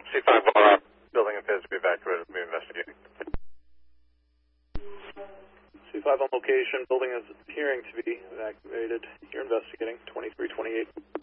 C5 on building appears to be evacuated. We'll be investigating. C5 on location. Building is appearing to be evacuated. You're investigating. 2328.